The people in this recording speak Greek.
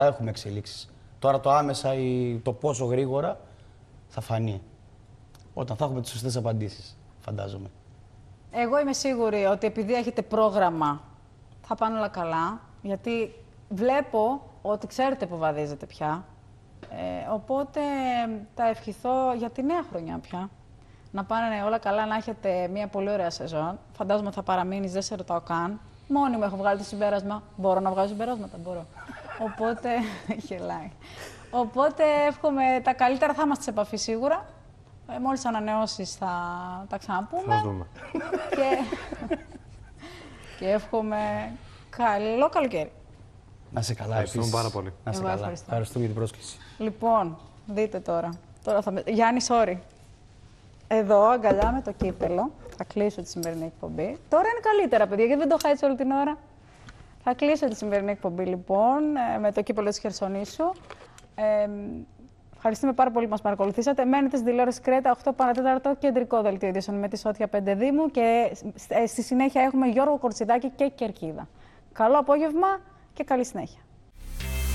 έχουμε εξελίξεις. Τώρα το άμεσα ή το πόσο γρήγορα θα φανεί. Όταν θα έχουμε τις σωστές απαντήσεις, φαντάζομαι. Εγώ είμαι σίγουρη ότι επειδή έχετε πρόγραμμα θα πάνε όλα καλά, γιατί βλέπω ότι ξέρετε που βαδίζετε πια. Οπότε θα ευχηθώ για τη νέα χρονιά πια. Να πάνε όλα καλά, να έχετε μια πολύ ωραία σεζόν. Φαντάζομαι ότι θα παραμείνεις, δεν σε ρωτάω καν. Μόνη μου έχω βγάλει το συμπέρασμα. Μπορώ να βγάζω συμπεράσματα, μπορώ. Οπότε, γελάει. Οπότε εύχομαι τα καλύτερα, θα είμαστε σε επαφή σίγουρα. Μόλις ανανεώσεις θα τα ξαναπούμε. Θα δούμε. Και εύχομαι καλό καλοκαίρι. Να είσαι καλά, Ευχαριστούμε επίσης. πάρα πολύ. Να είσαι Εγώ καλά. ευχαριστώ. Ευχαριστούμε για την πρόσκληση. Λοιπόν, δείτε τώρα. Γιάννη, sorry. Εδώ, αγκαλιά με το κύπελο. Θα κλείσω τη σημερινή εκπομπή. Τώρα είναι καλύτερα, παιδιά, γιατί δεν το είχα έτσι όλη την ώρα. Θα κλείσω τη σημερινή εκπομπή, λοιπόν, με το κύπελο της Χερσονήσου. Ευχαριστούμε πάρα πολύ που μας παρακολουθήσατε. Μένετε στην τηλεόραση Κρέτα 8 παρατέταρτο, κεντρικό δελτίο ειδήσεων με τη Σότια 5 Δήμου. Και στη συνέχεια έχουμε Γιώργο Κορτσιδάκη και Κερκίδα. Καλό απόγευμα και καλή συνέχεια.